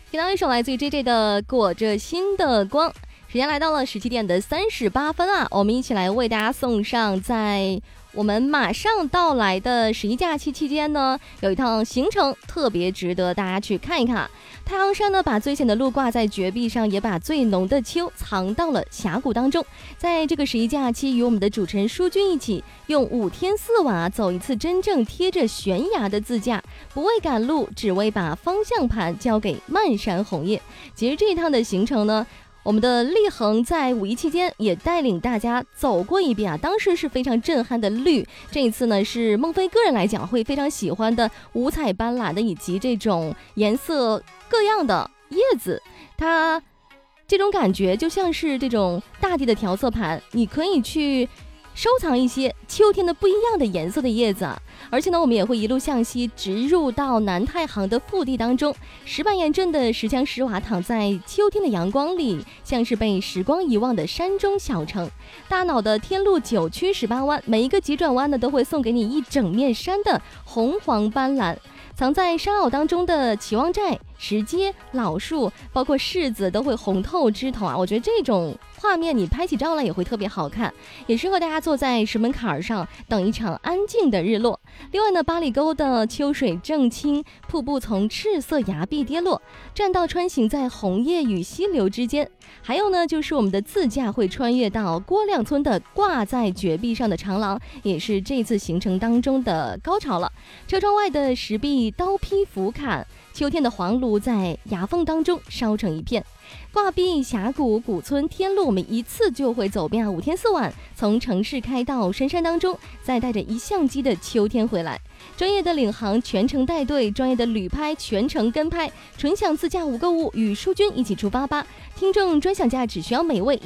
听到一首来自于 JJ 的裹着心的光。时间来到了17点的38分啊，我们一起来为大家送上在我们马上到来的11假期期间呢，有一趟行程特别值得大家去看一看。太行山呢，把最险的路挂在绝壁上，也把最浓的秋藏到了峡谷当中。在这个11假期，与我们的主持人舒君一起，用5天4晚啊，走一次真正贴着悬崖的自驾，不为赶路，只为把方向盘交给漫山红叶。其实这一趟的行程呢，我们的立恒在5·1期间也带领大家走过一遍啊，当时是非常震撼的绿。这一次呢，是孟非个人来讲会非常喜欢的五彩斑斓的以及这种颜色各样的叶子，它这种感觉就像是这种大地的调色盘，你可以去收藏一些秋天的不一样的颜色的叶子啊。而且呢，我们也会一路向西直入到南太行的腹地当中。石板岩镇的石墙石瓦躺在秋天的阳光里，像是被时光遗忘的山中小城。大脑的天路9曲18弯，每一个急转弯呢，都会送给你一整面山的红黄斑斓。藏在山坳当中的期望寨、石阶、老树，包括柿子都会红透枝头啊！我觉得这种画面你拍起照来也会特别好看，也适合大家坐在石门槛上等一场安静的日落。另外呢，八里沟的秋水正清，瀑布从赤色崖壁跌落，栈道穿行在红叶与溪流之间。还有呢，就是我们的自驾会穿越到郭亮村的挂在绝壁上的长廊，也是这次行程当中的高潮了。车窗外的石壁刀劈斧砍，秋天的黄炉在崖缝当中烧成一片。挂壁峡谷古村天路，我们一次就会走遍5天4晚，从城市开到深山当中，再带着一相机的秋天回来。专业的领航全程带队，专业的旅拍全程跟拍，纯享自驾无购物，与舒君一起出发吧！听众专享价只需要每位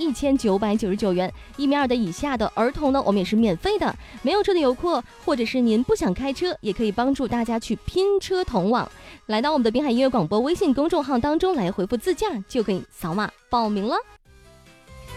1999元，1.2米的以下的儿童呢，我们也是免费的。没有车的游客，或者是您不想开车，也可以帮助大家去拼车同网。来到我们的滨海音乐广播微信公众号当中来回复自驾，就可以扫码报名了。